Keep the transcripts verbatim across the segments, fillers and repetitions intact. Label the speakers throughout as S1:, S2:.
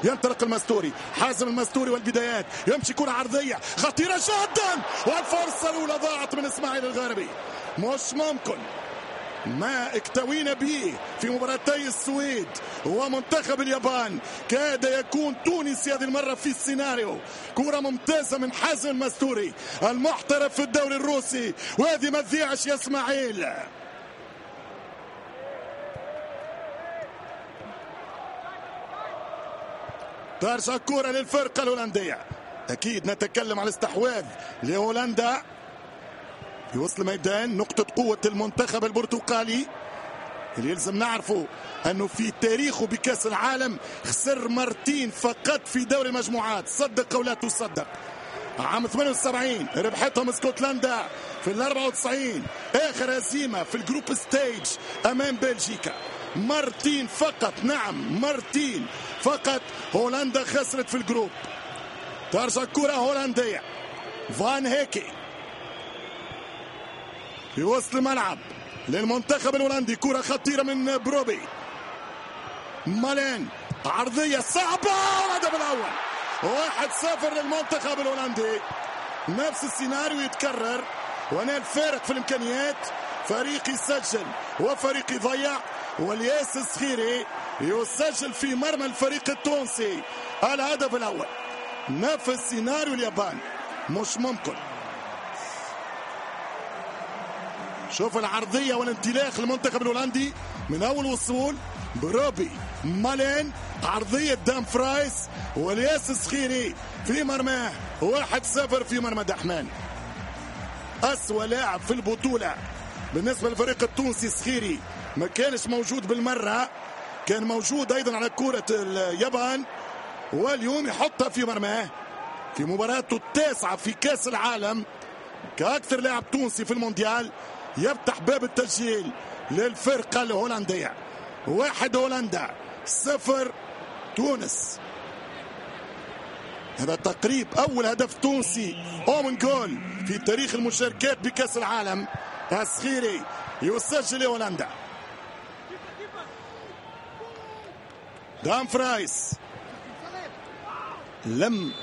S1: ينطلق المستوري، حازم المستوري والبدايات، يمشي كرة عرضية خطيرة جدا، والفرصة الأولى ضاعت من إسماعيل الغاربي. مش ممكن ما اكتوينا به في مباراتي السويد ومنتخب اليابان، كاد يكون تونسي هذه المرة في السيناريو. كرة ممتازة من حازم المستوري المحترف في الدوري الروسي، وهذه ما تضيعش يا اسماعيل. ترجع الكرة للفرقة الهولندية. أكيد نتكلم عن الاستحواذ لهولندا في وسط الميدان، نقطة قوة المنتخب البرتقالي اللي يلزم نعرفه أنه في تاريخه بكأس العالم خسر مرتين فقط في دوري المجموعات، صدق أو لا تصدق. عام ثمانية وسبعين ربحتهم اسكتلندا، في ال أربعة وتسعين آخر هزيمة في الجروب ستيج أمام بلجيكا. مرتين فقط، نعم مرتين فقط هولندا خسرت في الجروب. ترجع الكرة هولندية، فان هيكي في وسط الملعب للمنتخب الهولندي، كرة خطيرة من بروبي، مالين عرضية صعبة، والهدف الأول واحد صفر للمنتخب الهولندي. نفس السيناريو يتكرر، وهنا الفارق في الإمكانيات، فريق يسجل وفريق يضيع. والياس الصخيري يسجل في مرمى الفريق التونسي الهدف الأول. نفس سيناريو اليابان، مش ممكن. شوف العرضية والانطلاق للمنتخب الهولندي من أول وصول، بروبي، مالين، عرضية دام فرايس، والياس الصخيري في مرماه، واحد صفر في مرمى دحمان. أسوأ لاعب في البطولة بالنسبة للفريق التونسي الصخيري، ما كانش موجود بالمرة، كان موجود أيضا على كرة اليابان، واليوم يحطها في مرماه في مباراته التاسعة في كأس العالم كأكثر لاعب تونسي في المونديال. يفتح باب التسجيل للفرقة الهولندية. واحد هولندا، صفر تونس. هذا تقريب أول هدف تونسي أومن جول في تاريخ المشاركات بكأس العالم. الصخيري يسجل لهولندا. دام فرايس، لم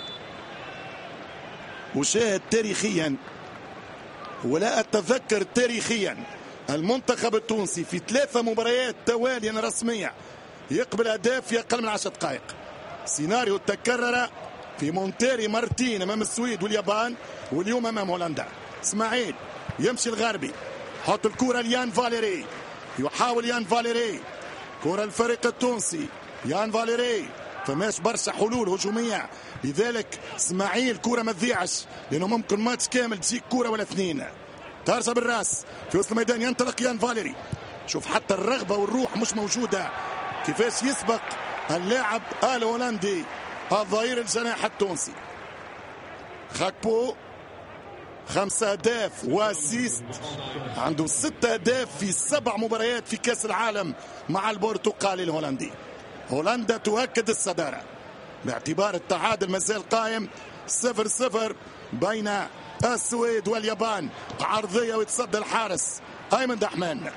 S1: أشاهد تاريخيا ولا أتذكر تاريخيا المنتخب التونسي في ثلاثة مباريات تواليا رسمية يقبل أهداف في أقل من عشر دقائق. سيناريو تكرر في مونتيري مرتين أمام السويد واليابان، واليوم أمام هولندا. اسماعيل يمشي الغربي، حط الكرة ليان فاليري، يحاول يان فاليري، كرة الفريق التونسي، يان فاليري فماش برشا حلول هجومية، لذلك اسماعيل كرة ما تضيعش، لأنه ممكن ماتش كامل تجيك كرة ولا اثنين. ترجع بالراس في وسط الميدان، ينطلق يان فاليري. شوف حتى الرغبة والروح مش موجودة، كيفاش يسبق اللاعب الهولندي الظهير الجناح التونسي. خاكبو خمسة أهداف واسيست، عنده ستة أهداف في سبع مباريات في كأس العالم مع البرتقالي الهولندي. هولندا تؤكد الصدارة باعتبار التعادل مازال قائم صفر صفر بين السويد واليابان. عرضية ويتصدى الحارس أيمن دحمان.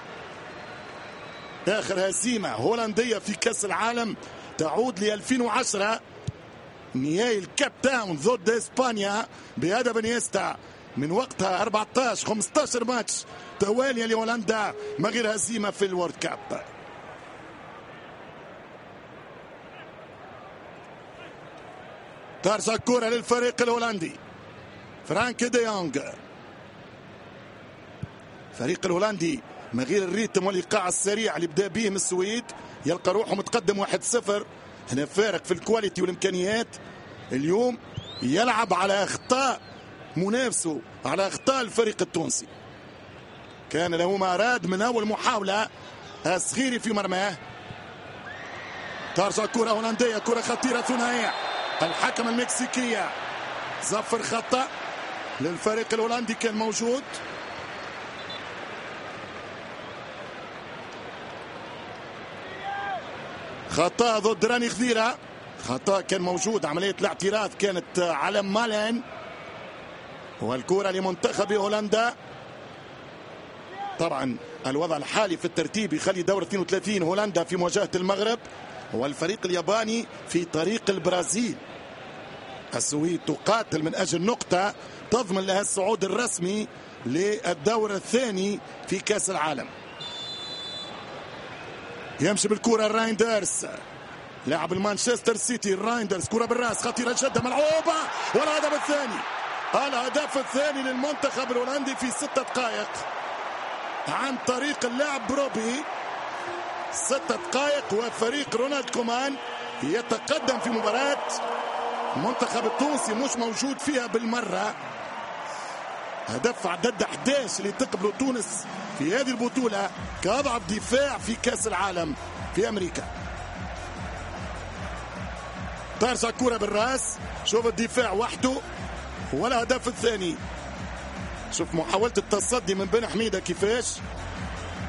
S1: آخر هزيمة هولندية في كأس العالم تعود ل ألفين وعشرة، نهائي الكاب تاون ضد إسبانيا بهدف انيستا. من وقتها أربعة عشر خمسة عشر ماتش تواليا لهولندا ما غير هزيمة في الورد كاب. ترجع الكرة للفريق الهولندي، فرانك دي يونغ. فريق الهولندي من غير الريتم والايقاع السريع اللي بدا به من السويد يلقى روحه متقدم واحد صفر. هنا فارق في الكواليتي والامكانيات. اليوم يلعب على اخطاء منافسه، على اخطاء الفريق التونسي. كان له ما اراد من اول محاوله. الصخيري في مرماه. ترجع كره هولنديه، كره خطيره ثنائيه. الحكم المكسيكيه زفر خطأ للفريق الهولندي كان موجود. خطأ ضد راني خضيرة، خطأ كان موجود. عملية الاعتراض كانت على مالين. والكرة لمنتخب هولندا. طبعا الوضع الحالي في الترتيب يخلي دور اثنين وثلاثين هولندا في مواجهة المغرب. والفريق الياباني في طريق البرازيل. السويد تقاتل من أجل نقطة تضمن لها الصعود الرسمي للدور الثاني في كأس العالم. يمشي بالكرة رايندرز لاعب المانشستر سيتي. رايندرز كرة بالراس خطيرة جدا ملعوبة والهدف الثاني. الهدف الثاني للمنتخب الهولندي في ستة دقائق عن طريق اللاعب بروبي. ستة دقائق وفريق رونالد كومان يتقدم في مباراة المنتخب التونسي مش موجود فيها بالمرة. هدف عدد أحد عشر اللي تقبله تونس في هذه البطولة كأضعف دفاع في كأس العالم في أمريكا. ترجع كرة بالراس، شوف الدفاع وحده والهدف الثاني. شوف محاولة التصدي من بن حميدة كيفاش